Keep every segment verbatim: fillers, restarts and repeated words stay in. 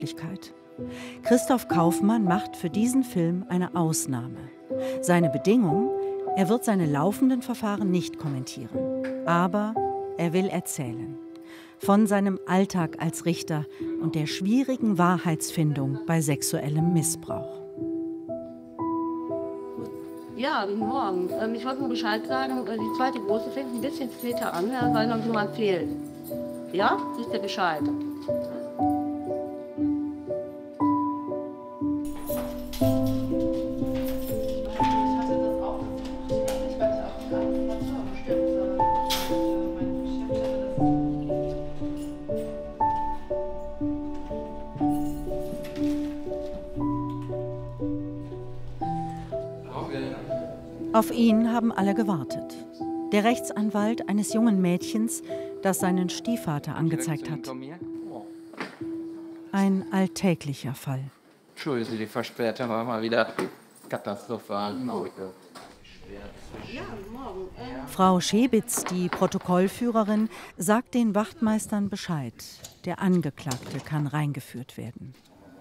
Öffentlichkeit. Christoph Kaufmann macht für diesen Film eine Ausnahme. Seine Bedingung: Er wird seine laufenden Verfahren nicht kommentieren. Aber er will erzählen. Von seinem Alltag als Richter und der schwierigen Wahrheitsfindung bei sexuellem Missbrauch. Ja, guten Morgen. Ähm, ich wollte nur Bescheid sagen, äh, die zweite Große fängt ein bisschen später an, ja, weil noch jemand fehlt. Ja? Wisst ihr Bescheid? Auf ihn haben alle gewartet. Der Rechtsanwalt eines jungen Mädchens, das seinen Stiefvater angezeigt hat. Ein alltäglicher Fall. Entschuldigen Sie die Verspätung, war mal wieder katastrophal. Frau Schebitz, die Protokollführerin, sagt den Wachtmeistern Bescheid. Der Angeklagte kann reingeführt werden.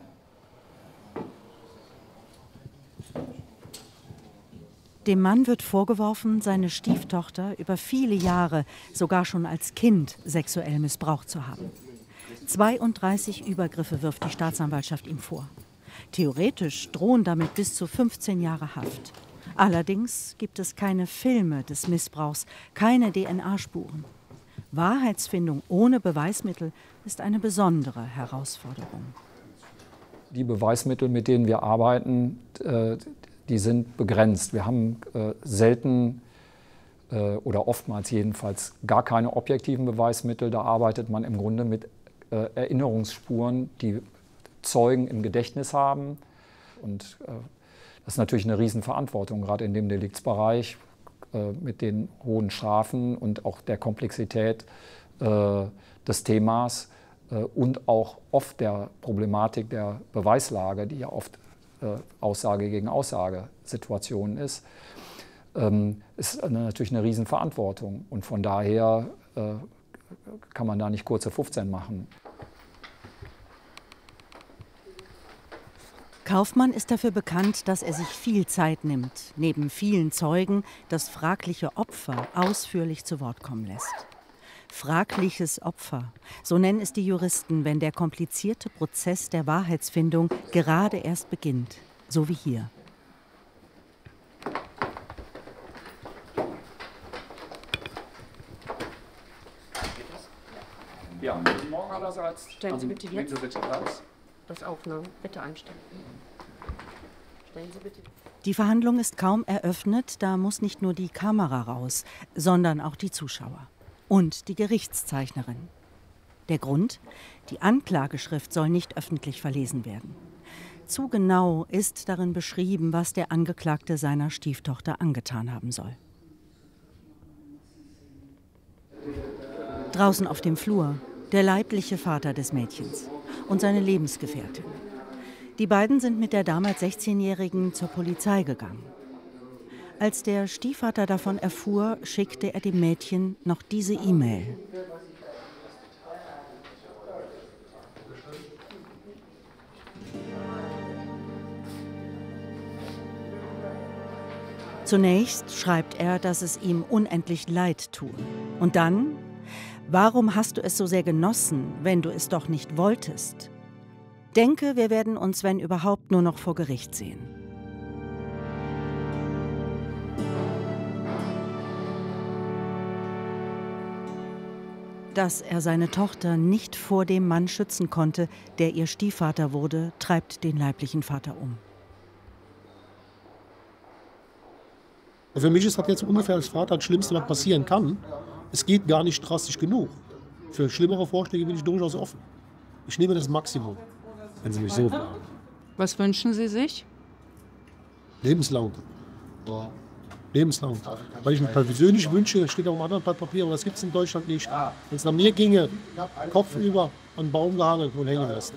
Dem Mann wird vorgeworfen, seine Stieftochter über viele Jahre, sogar schon als Kind, sexuell missbraucht zu haben. zweiunddreißig Übergriffe wirft die Staatsanwaltschaft ihm vor. Theoretisch drohen damit bis zu fünfzehn Jahre Haft. Allerdings gibt es keine Filme des Missbrauchs, keine D N A-Spuren. Wahrheitsfindung ohne Beweismittel ist eine besondere Herausforderung. Die Beweismittel, mit denen wir arbeiten, äh, die sind begrenzt. Wir haben äh, selten äh, oder oftmals jedenfalls gar keine objektiven Beweismittel. Da arbeitet man im Grunde mit äh, Erinnerungsspuren, die Zeugen im Gedächtnis haben. Und äh, das ist natürlich eine Riesenverantwortung, gerade in dem Deliktsbereich äh, mit den hohen Strafen und auch der Komplexität äh, des Themas äh, und auch oft der Problematik der Beweislage, die ja oft Aussage gegen Aussage-Situation ist, ähm, ist eine, natürlich eine Riesenverantwortung. Und von daher äh, kann man da nicht kurze fünfzehn machen. Kaufmann ist dafür bekannt, dass er sich viel Zeit nimmt, neben vielen Zeugen das fragliche Opfer ausführlich zu Wort kommen lässt. Fragliches Opfer, so nennen es die Juristen, wenn der komplizierte Prozess der Wahrheitsfindung gerade erst beginnt, so wie hier. Ja, guten Morgen allerseits. Stellen Sie bitte jetzt das auf, ne? Bitte einstellen. Stellen Sie bitte. Die Verhandlung ist kaum eröffnet, da muss nicht nur die Kamera raus, sondern auch die Zuschauer. Und die Gerichtszeichnerin. Der Grund? Die Anklageschrift soll nicht öffentlich verlesen werden. Zu genau ist darin beschrieben, was der Angeklagte seiner Stieftochter angetan haben soll. Draußen auf dem Flur der leibliche Vater des Mädchens und seine Lebensgefährtin. Die beiden sind mit der damals sechzehnjährigen zur Polizei gegangen. Als der Stiefvater davon erfuhr, schickte er dem Mädchen noch diese E-Mail. Zunächst schreibt er, dass es ihm unendlich leid tue. Und dann: Warum hast du es so sehr genossen, wenn du es doch nicht wolltest? Denke, wir werden uns, wenn überhaupt, nur noch vor Gericht sehen. Dass er seine Tochter nicht vor dem Mann schützen konnte, der ihr Stiefvater wurde, treibt den leiblichen Vater um. Für mich ist das jetzt ungefähr als Vater das Schlimmste, was passieren kann. Es geht gar nicht drastisch genug. Für schlimmere Vorschläge bin ich durchaus offen. Ich nehme das Maximum, wenn Sie mich so fragen. Was wünschen Sie sich? Lebenslang. Lebenslang. Weil ich mir persönlich wünsche, das steht auf einem anderen Blatt Papier, aber das gibt es in Deutschland nicht. Wenn es nach mir ginge, Kopf über an einen Baum gehangelt und hängen lassen.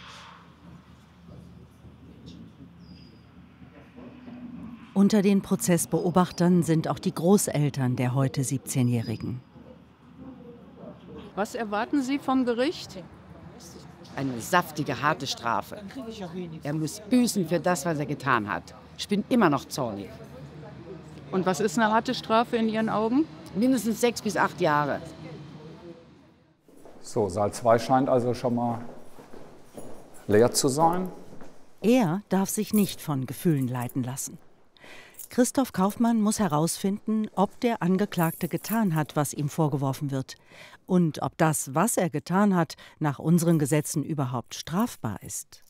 Unter den Prozessbeobachtern sind auch die Großeltern der heute siebzehnjährigen. Was erwarten Sie vom Gericht? eine saftige, harte Strafe. Er muss büßen für das, was er getan hat. Ich bin immer noch zornig. Und was ist eine harte Strafe in Ihren Augen? Mindestens sechs bis acht Jahre. So, Saal zwei scheint also schon mal leer zu sein. Er darf sich nicht von Gefühlen leiten lassen. Christoph Kaufmann muss herausfinden, ob der Angeklagte getan hat, was ihm vorgeworfen wird. Und ob das, was er getan hat, nach unseren Gesetzen überhaupt strafbar ist.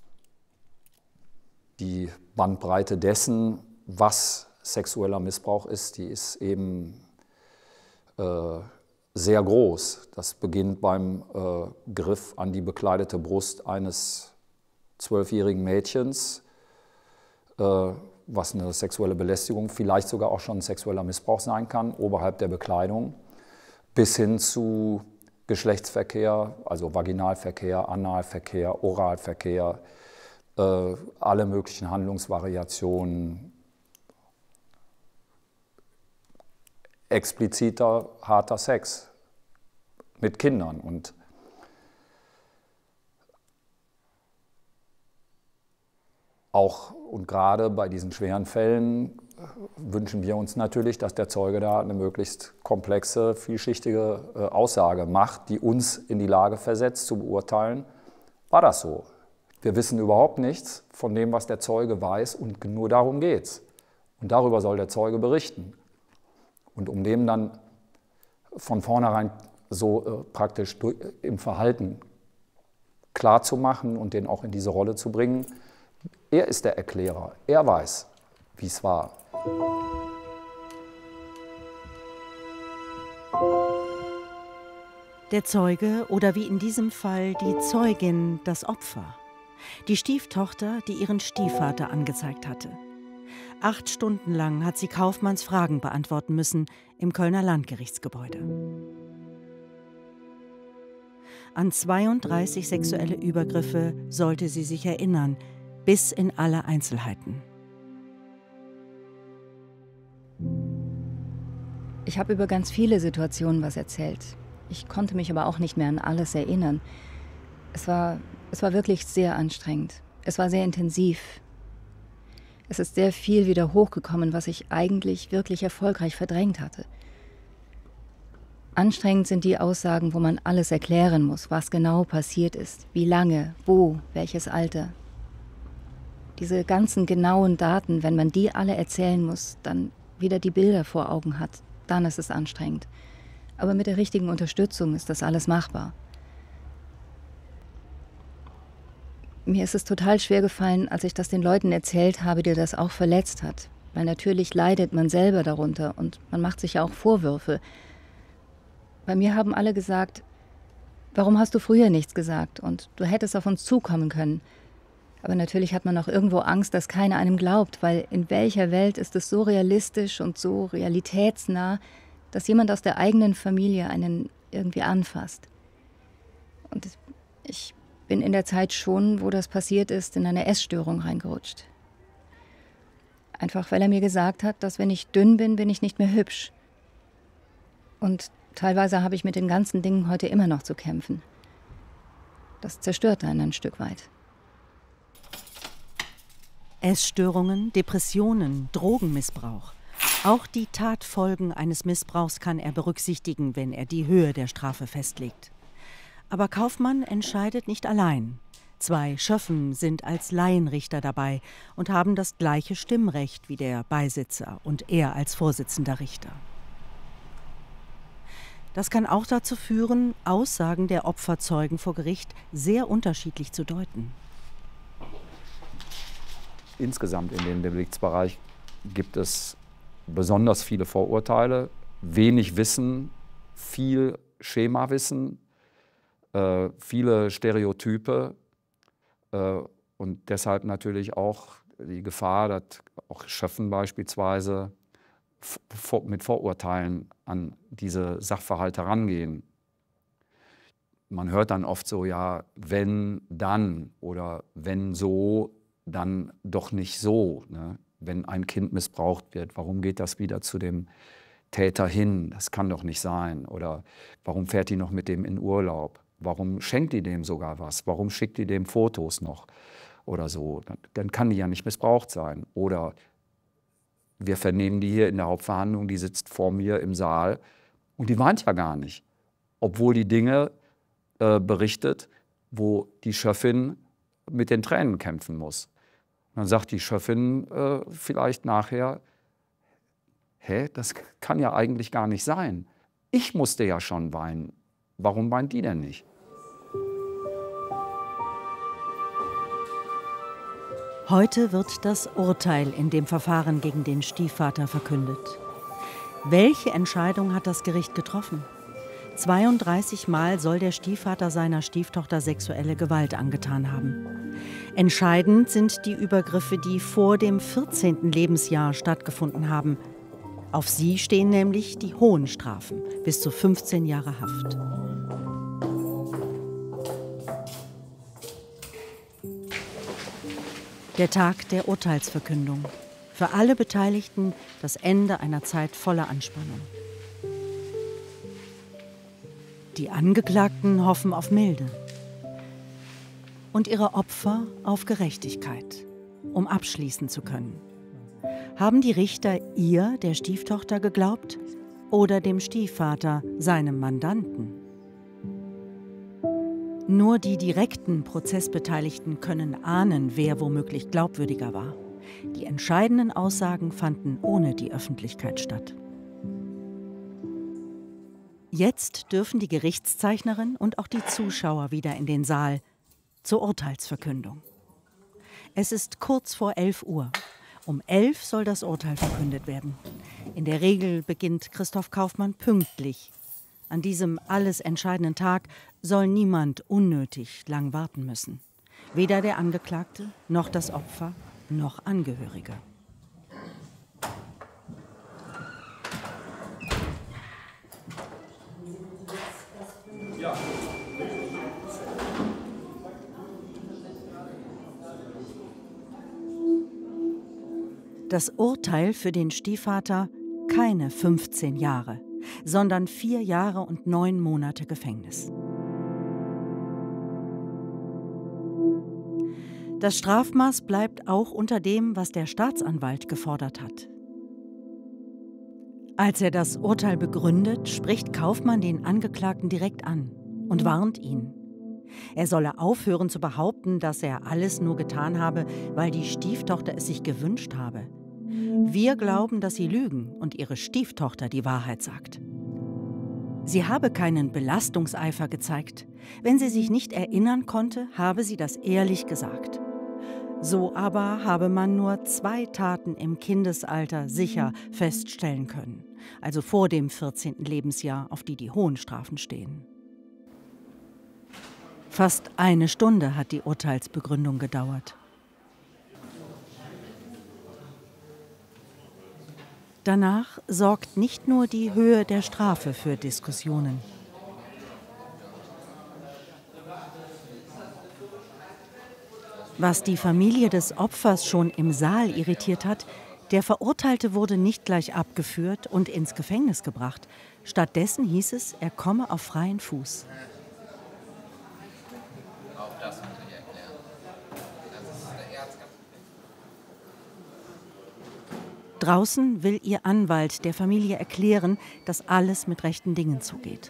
Die Bandbreite dessen, was sexueller Missbrauch ist, die ist eben äh, sehr groß. Das beginnt beim äh, Griff an die bekleidete Brust eines zwölfjährigen Mädchens, äh, was eine sexuelle Belästigung, vielleicht sogar auch schon ein sexueller Missbrauch sein kann, oberhalb der Bekleidung, bis hin zu Geschlechtsverkehr, also Vaginalverkehr, Analverkehr, Oralverkehr, äh, alle möglichen Handlungsvariationen, expliziter, harter Sex mit Kindern. Und auch und gerade bei diesen schweren Fällen wünschen wir uns natürlich, dass der Zeuge da eine möglichst komplexe, vielschichtige äh, Aussage macht, die uns in die Lage versetzt, zu beurteilen, war das so? Wir wissen überhaupt nichts von dem, was der Zeuge weiß, und nur darum geht's. Und darüber soll der Zeuge berichten. Und um dem dann von vornherein so äh, praktisch durch, äh, im Verhalten klar zu machen und den auch in diese Rolle zu bringen, er ist der Erklärer, er weiß, wie es war. Der Zeuge oder wie in diesem Fall die Zeugin, das Opfer. Die Stieftochter, die ihren Stiefvater angezeigt hatte. Acht Stunden lang hat sie Kaufmanns Fragen beantworten müssen im Kölner Landgerichtsgebäude. An zweiunddreißig sexuelle Übergriffe sollte sie sich erinnern, bis in alle Einzelheiten. Ich habe über ganz viele Situationen was erzählt. Ich konnte mich aber auch nicht mehr an alles erinnern. Es war, es war wirklich sehr anstrengend. Es war sehr intensiv. Es ist sehr viel wieder hochgekommen, was ich eigentlich wirklich erfolgreich verdrängt hatte. Anstrengend sind die Aussagen, wo man alles erklären muss, was genau passiert ist, wie lange, wo, welches Alter. Diese ganzen genauen Daten, wenn man die alle erzählen muss, dann wieder die Bilder vor Augen hat, dann ist es anstrengend. Aber mit der richtigen Unterstützung ist das alles machbar. Mir ist es total schwer gefallen, als ich das den Leuten erzählt habe, die das auch verletzt hat. Weil natürlich leidet man selber darunter und man macht sich ja auch Vorwürfe. Bei mir haben alle gesagt, warum hast du früher nichts gesagt und du hättest auf uns zukommen können. Aber natürlich hat man auch irgendwo Angst, dass keiner einem glaubt, weil in welcher Welt ist es so realistisch und so realitätsnah, dass jemand aus der eigenen Familie einen irgendwie anfasst. Und ich bin in der Zeit schon, wo das passiert ist, in eine Essstörung reingerutscht. Einfach weil er mir gesagt hat, dass wenn ich dünn bin, bin ich nicht mehr hübsch. Und teilweise habe ich mit den ganzen Dingen heute immer noch zu kämpfen. Das zerstört einen ein Stück weit. Essstörungen, Depressionen, Drogenmissbrauch. Auch die Tatfolgen eines Missbrauchs kann er berücksichtigen, wenn er die Höhe der Strafe festlegt. Aber Kaufmann entscheidet nicht allein. Zwei Schöffen sind als Laienrichter dabei und haben das gleiche Stimmrecht wie der Beisitzer und er als Vorsitzender Richter. Das kann auch dazu führen, Aussagen der Opferzeugen vor Gericht sehr unterschiedlich zu deuten. Insgesamt in dem Deliktsbereich gibt es besonders viele Vorurteile, wenig Wissen, viel Schemawissen, äh, viele Stereotype äh, und deshalb natürlich auch die Gefahr, dass auch Schöffen beispielsweise mit Vorurteilen an diese Sachverhalte rangehen. Man hört dann oft so, ja, wenn, dann oder wenn so, dann doch nicht so. Ne? Wenn ein Kind missbraucht wird, warum geht das wieder zu dem Täter hin? Das kann doch nicht sein. Oder warum fährt die noch mit dem in Urlaub? Warum schenkt die dem sogar was? Warum schickt die dem Fotos noch oder so? Dann kann die ja nicht missbraucht sein. Oder wir vernehmen die hier in der Hauptverhandlung, die sitzt vor mir im Saal und die weint ja gar nicht. Obwohl die Dinge äh, berichtet, wo die Schöffin mit den Tränen kämpfen muss. Und dann sagt die Schöffin äh, vielleicht nachher, hä, das kann ja eigentlich gar nicht sein. Ich musste ja schon weinen. Warum weint die denn nicht? Heute wird das Urteil in dem Verfahren gegen den Stiefvater verkündet. Welche Entscheidung hat das Gericht getroffen? zweiunddreißig Mal soll der Stiefvater seiner Stieftochter sexuelle Gewalt angetan haben. Entscheidend sind die Übergriffe, die vor dem vierzehnten Lebensjahr stattgefunden haben. Auf sie stehen nämlich die hohen Strafen, bis zu fünfzehn Jahre Haft. Der Tag der Urteilsverkündung. Für alle Beteiligten das Ende einer Zeit voller Anspannung. Die Angeklagten hoffen auf Milde und ihre Opfer auf Gerechtigkeit, um abschließen zu können. Haben die Richter ihr, der Stieftochter, geglaubt oder dem Stiefvater, seinem Mandanten? Nur die direkten Prozessbeteiligten können ahnen, wer womöglich glaubwürdiger war. Die entscheidenden Aussagen fanden ohne die Öffentlichkeit statt. Jetzt dürfen die Gerichtszeichnerin und auch die Zuschauer wieder in den Saal zur Urteilsverkündung. Es ist kurz vor elf Uhr. Um elf soll das Urteil verkündet werden. In der Regel beginnt Christoph Kaufmann pünktlich. An diesem alles entscheidenden Tag soll niemand unnötig lang warten müssen. Weder der Angeklagte, noch das Opfer, noch Angehörige. Das Urteil für den Stiefvater: keine fünfzehn Jahre, sondern vier Jahre und neun Monate Gefängnis. Das Strafmaß bleibt auch unter dem, was der Staatsanwalt gefordert hat. Als er das Urteil begründet, spricht Kaufmann den Angeklagten direkt an und warnt ihn. Er solle aufhören zu behaupten, dass er alles nur getan habe, weil die Stieftochter es sich gewünscht habe. Wir glauben, dass sie lügen und ihre Stieftochter die Wahrheit sagt. Sie habe keinen Belastungseifer gezeigt. Wenn sie sich nicht erinnern konnte, habe sie das ehrlich gesagt. So aber habe man nur zwei Taten im Kindesalter sicher feststellen können, also vor dem vierzehnten Lebensjahr, auf die die hohen Strafen stehen. Fast eine Stunde hat die Urteilsbegründung gedauert. Danach sorgt nicht nur die Höhe der Strafe für Diskussionen. Was die Familie des Opfers schon im Saal irritiert hat, der Verurteilte wurde nicht gleich abgeführt und ins Gefängnis gebracht. Stattdessen hieß es, er komme auf freien Fuß. Auch das muss ich erklären. Das ist der Erzkampf. Draußen will ihr Anwalt der Familie erklären, dass alles mit rechten Dingen zugeht.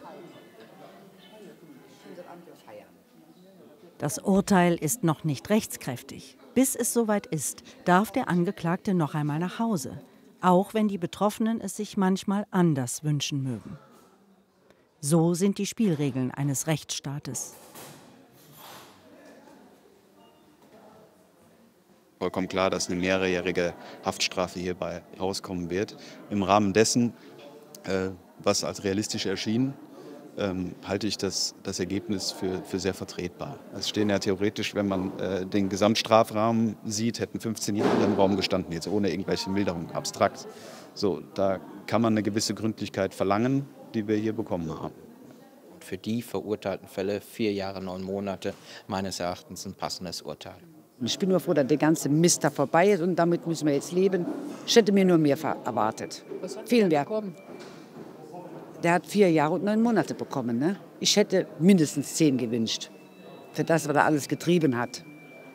Das Urteil ist noch nicht rechtskräftig. Bis es soweit ist, darf der Angeklagte noch einmal nach Hause, auch wenn die Betroffenen es sich manchmal anders wünschen mögen. So sind die Spielregeln eines Rechtsstaates. Vollkommen klar, dass eine mehrjährige Haftstrafe hierbei rauskommen wird. Im Rahmen dessen, äh, was als realistisch erschien, ähm, halte ich das, das Ergebnis für, für sehr vertretbar. Es stehen ja theoretisch, wenn man äh, den Gesamtstrafrahmen sieht, hätten fünfzehn Jahre im Raum gestanden, jetzt ohne irgendwelche Milderung, abstrakt. So, da kann man eine gewisse Gründlichkeit verlangen, die wir hier bekommen haben. Für die verurteilten Fälle vier Jahre, neun Monate, meines Erachtens ein passendes Urteil. Ich bin nur froh, dass der ganze Mist da vorbei ist und damit müssen wir jetzt leben. Ich hätte mir nur mehr erwartet. Vielen Dank. Der hat vier Jahre und neun Monate bekommen, ne? Ich hätte mindestens zehn gewünscht, für das, was er alles getrieben hat.